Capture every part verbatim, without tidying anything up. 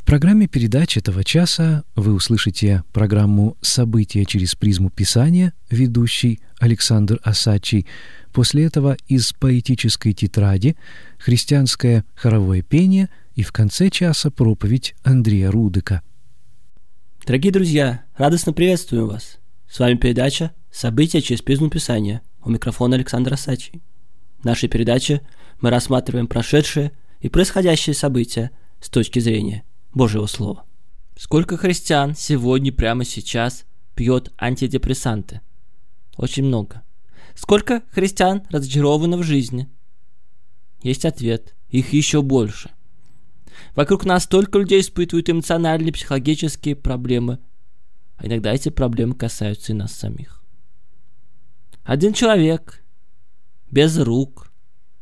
программе передач этого часа вы услышите программу «События через призму Писания», ведущий Александр Осадчий. После этого из поэтической тетради христианское хоровое пение и в конце часа проповедь Андрея Рудыка. Дорогие друзья, радостно приветствую вас. С вами передача «События через призму Писания». У микрофона Александр Осадчий. В нашей передаче мы рассматриваем прошедшие и происходящие события с точки зрения Божьего Слова. Сколько христиан сегодня, прямо сейчас, пьет антидепрессанты? Очень много. Сколько христиан разочаровано в жизни? Есть ответ. Их еще больше. Вокруг нас столько людей испытывают эмоциональные, психологические проблемы. А иногда эти проблемы касаются и нас самих. Один человек без рук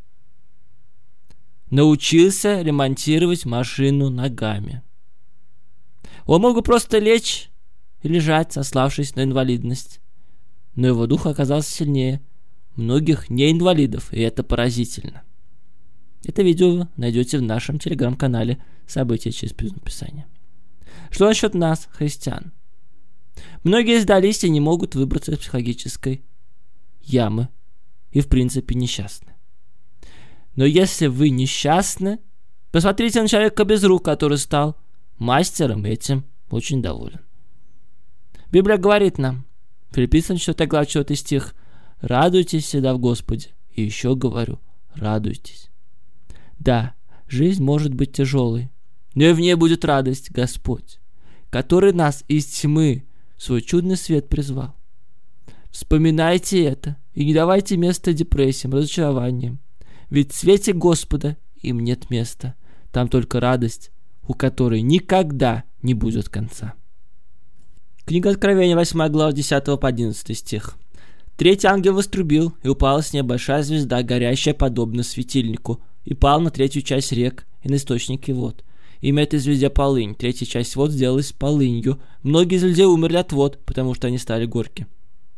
научился ремонтировать машину ногами. Он мог бы просто лечь и лежать, сославшись на инвалидность. Но его дух оказался сильнее многих неинвалидов, и это поразительно. Это видео вы найдете в нашем телеграм-канале «События через призму Писания». Что насчет нас, христиан? Многие сдались и не могут выбраться из психологической ямы и, в принципе, несчастны. Но если вы несчастны, посмотрите на человека без рук, который стал мастером, этим очень доволен. Библия говорит нам, Филиппийцам четвёртая глава, четвёртый стих: «Радуйтесь всегда в Господе». И еще говорю, радуйтесь. Да, жизнь может быть тяжелой, но и в ней будет радость, Господь, который нас из тьмы в свой чудный свет призвал. Вспоминайте это и не давайте места депрессиям, разочарованиям. Ведь в свете Господа им нет места. Там только радость, у которой никогда не будет конца. Книга Откровения, восьмая глава, десятый по одиннадцатый стих. «Третий ангел вострубил, и упала с неба большая звезда, горящая подобно светильнику, и пал на третью часть рек и на источники вод. Имя этой звезде Полынь. Третья часть вод сделалась полынью. Многие из людей умерли от вод, потому что они стали горьки».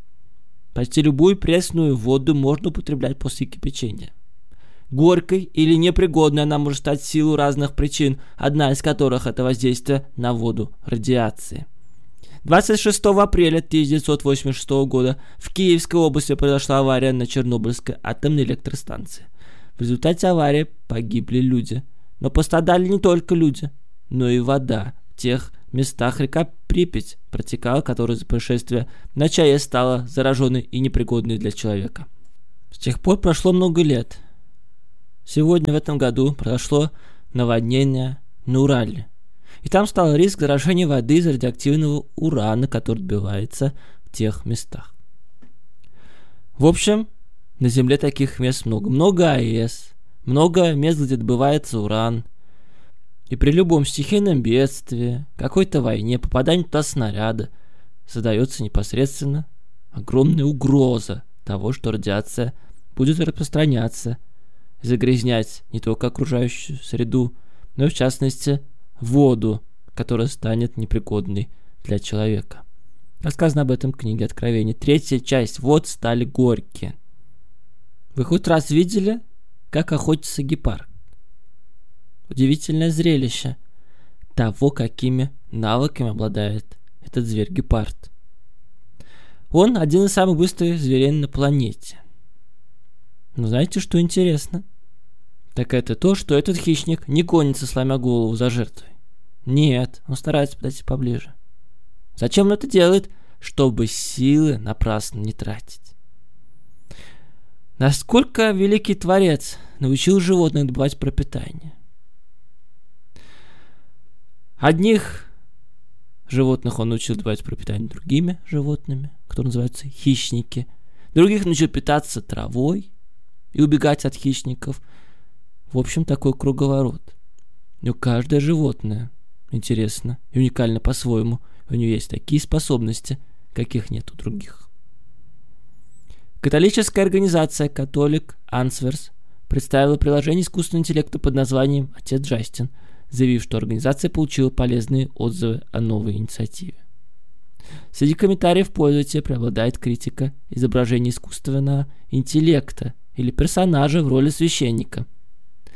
Почти любую пресную воду можно употреблять после кипячения. Горькой или непригодной она может стать в силу разных причин, одна из которых – это воздействие на воду радиации. двадцать шестого апреля тысяча девятьсот восемьдесят шестого года в Киевской области произошла авария на Чернобыльской атомной электростанции. В результате аварии погибли люди. Но пострадали не только люди, но и вода. В тех местах река Припять протекала, которая из-за происшествия на ЧАЭС стала зараженной и непригодной для человека. С тех пор прошло много лет. Сегодня, в этом году, произошло наводнение на Урале. И там стал риск заражения воды из радиоактивного урана, который добывается в тех местах. В общем, на Земле таких мест много. Много АЭС, много мест, где добывается уран. И при любом стихийном бедствии, какой-то войне, попадании туда снаряда, создается непосредственно огромная угроза того, что радиация будет распространяться, загрязнять не только окружающую среду, но и в частности воду, которая станет непригодной для человека. Рассказано об этом в книге Откровения. Третья часть вод стали горькие. Вы хоть раз видели, как охотится гепард? Удивительное зрелище того, какими навыками обладает этот зверь-гепард. Он один из самых быстрых зверей на планете. Но знаете, что интересно? Так это то, что этот хищник не гонится, сломя голову за жертвой. Нет, он старается подойти поближе. Зачем он это делает? Чтобы силы напрасно не тратить. Насколько великий Творец научил животных добывать пропитание? Одних животных он научил добывать пропитание другими животными, которые называются хищники. Других научил питаться травой и убегать от хищников. В общем, такой круговорот. Но каждое животное интересно и уникально по-своему. У него есть такие способности, каких нет у других. Католическая организация «Католик Ансверс» представила приложение искусственного интеллекта под названием «Отец Джастин», заявив, что организация получила полезные отзывы о новой инициативе. Среди комментариев пользователя преобладает критика изображения искусственного интеллекта или персонажа в роли священника.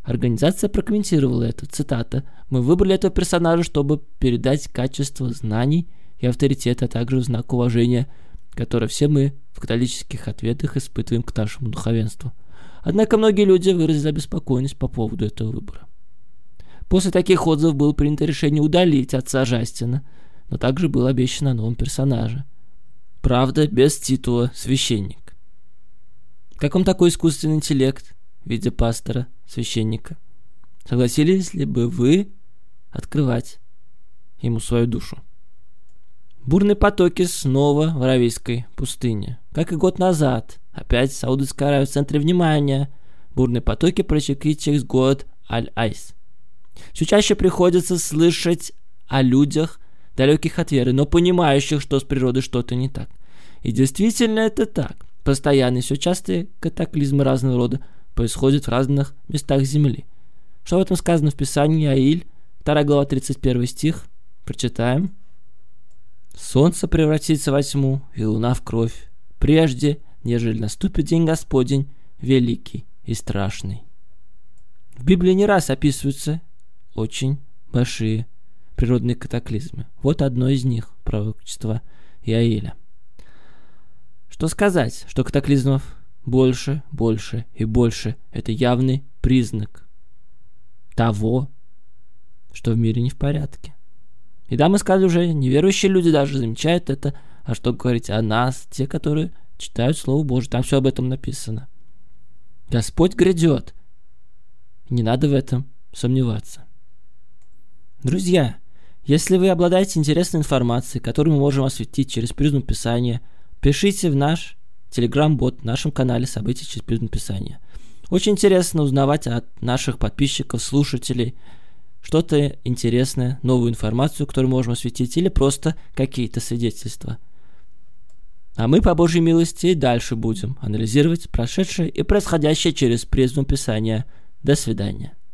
Организация прокомментировала это, цитата: «Мы выбрали этого персонажа, чтобы передать качество знаний и авторитета, а также знак уважения, которое все мы в католических ответах испытываем к нашему духовенству». Однако многие люди выразили обеспокоенность по поводу этого выбора. После таких отзывов было принято решение удалить отца Жастина, но также было обещано о новом персонаже. Правда, без титула «священник». Как вам такой искусственный интеллект в виде пастора, священника? Согласились ли бы вы открывать ему свою душу? Бурные потоки снова в Аравийской пустыне. Как и год назад, опять Саудовская Аравия в центре внимания. Бурные потоки протекли через город Аль-Айс. Все чаще приходится слышать о людях, далеких от веры, но понимающих, что с природой что-то не так. И действительно это так. Постоянные, все частые катаклизмы разного рода происходят в разных местах Земли. Что в этом сказано в Писании? Аиль, вторая глава, тридцать первый стих. Прочитаем. «Солнце превратится во тьму, и луна в кровь, прежде, нежели наступит день Господень, великий и страшный». В Библии не раз описываются очень большие природные катаклизмы. Вот одно из них – пророчество Иаиля. Что сказать, что катаклизмов больше, больше и больше – это явный признак того, что в мире не в порядке. И да, мы сказали уже, неверующие люди даже замечают это, а что говорить о нас, те, которые читают Слово Божие, там все об этом написано. Господь грядет. Не надо в этом сомневаться. Друзья, если вы обладаете интересной информацией, которую мы можем осветить через призму Писания, пишите в наш телеграм-бот в нашем канале «События через призму Писания». Очень интересно узнавать от наших подписчиков, слушателей, что-то интересное, новую информацию, которую можем осветить, или просто какие-то свидетельства. А мы, по Божьей милости, и дальше будем анализировать прошедшее и происходящее через призму Писания. До свидания.